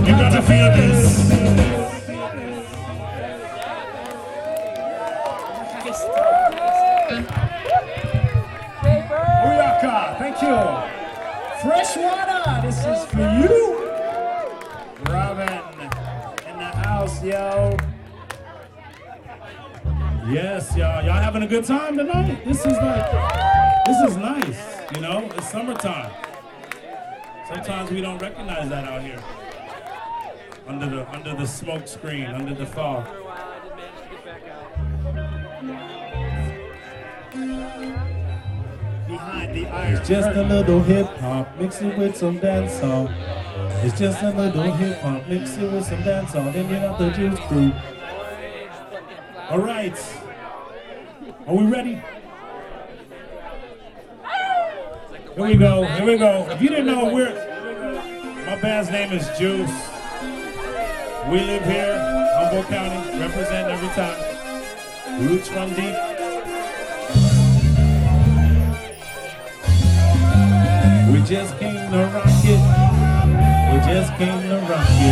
You gotta feel this. Uyaka, thank you. Fresh water, this is for you. Robin in the house, yo. Yes, y'all having a good time tonight? This is nice, you know? It's summertime. Sometimes we don't recognize that out here. Under the smoke screen, under the fog. Behind the iron. It's just a little hip hop, mix it with some dancehall. It's just a little hip hop, mix it with some dancehall. Then you got the Juice Crew. All right. Are we ready? Here we go. Here we go. If you didn't know, my band's name is Juice. We live here, Humboldt County, represent every time. Roots run deep. We just came to rock it. We just came to rock it.